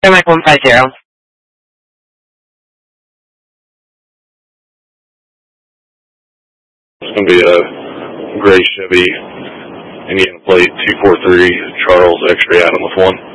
Mike 150. It's going to be a gray Chevy, Indiana plate 243, Charles X-ray Adam with 1.